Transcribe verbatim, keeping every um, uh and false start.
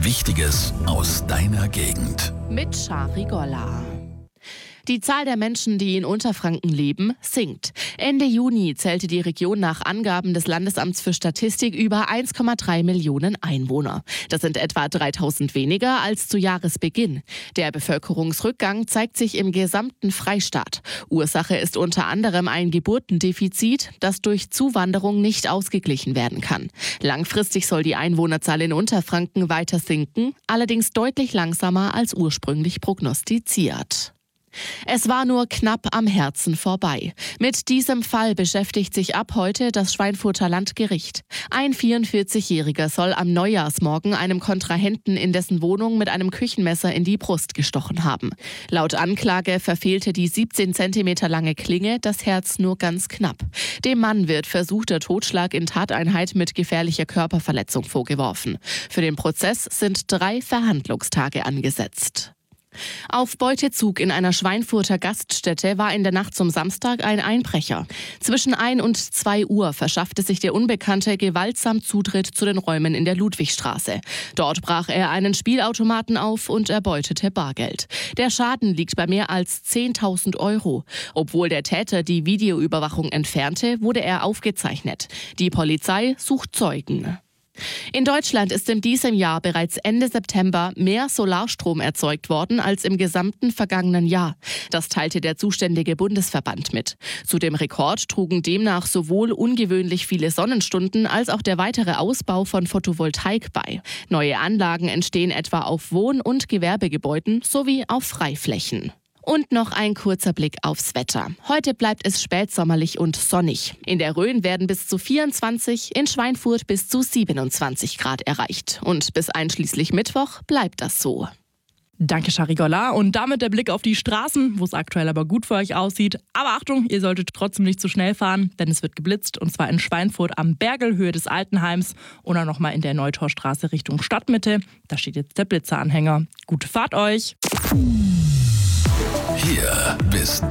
Wichtiges aus deiner Gegend. Mit Shari Golla. Die Zahl der Menschen, die in Unterfranken leben, sinkt. Ende Juni zählte die Region nach Angaben des Landesamts für Statistik über eins Komma drei Millionen Einwohner. Das sind etwa dreitausend weniger als zu Jahresbeginn. Der Bevölkerungsrückgang zeigt sich im gesamten Freistaat. Ursache ist unter anderem ein Geburtendefizit, das durch Zuwanderung nicht ausgeglichen werden kann. Langfristig soll die Einwohnerzahl in Unterfranken weiter sinken, allerdings deutlich langsamer als ursprünglich prognostiziert. Es war nur knapp am Herzen vorbei. Mit diesem Fall beschäftigt sich ab heute das Schweinfurter Landgericht. Ein vierundvierzigjähriger soll am Neujahrsmorgen einem Kontrahenten in dessen Wohnung mit einem Küchenmesser in die Brust gestochen haben. Laut Anklage verfehlte die siebzehn Zentimeter lange Klinge das Herz nur ganz knapp. Dem Mann wird versuchter Totschlag in Tateinheit mit gefährlicher Körperverletzung vorgeworfen. Für den Prozess sind drei Verhandlungstage angesetzt. Auf Beutezug in einer Schweinfurter Gaststätte war in der Nacht zum Samstag ein Einbrecher. Zwischen ein und zwei Uhr verschaffte sich der Unbekannte gewaltsam Zutritt zu den Räumen in der Ludwigstraße. Dort brach er einen Spielautomaten auf und erbeutete Bargeld. Der Schaden liegt bei mehr als zehntausend Euro. Obwohl der Täter die Videoüberwachung entfernte, wurde er aufgezeichnet. Die Polizei sucht Zeugen. In Deutschland ist in diesem Jahr bereits Ende September mehr Solarstrom erzeugt worden als im gesamten vergangenen Jahr. Das teilte der zuständige Bundesverband mit. Zu dem Rekord trugen demnach sowohl ungewöhnlich viele Sonnenstunden als auch der weitere Ausbau von Photovoltaik bei. Neue Anlagen entstehen etwa auf Wohn- und Gewerbegebäuden sowie auf Freiflächen. Und noch ein kurzer Blick aufs Wetter. Heute bleibt es spätsommerlich und sonnig. In der Rhön werden bis zu vierundzwanzig, in Schweinfurt bis zu siebenundzwanzig Grad erreicht. Und bis einschließlich Mittwoch bleibt das so. Danke, Shari Golla. Und damit der Blick auf die Straßen, wo es aktuell aber gut für euch aussieht. Aber Achtung, ihr solltet trotzdem nicht zu schnell fahren, denn es wird geblitzt. Und zwar in Schweinfurt am Bergel, Höhe des Altenheims. Oder nochmal in der Neutorstraße Richtung Stadtmitte. Da steht jetzt der Blitzeranhänger. Gute Fahrt euch! Hier bist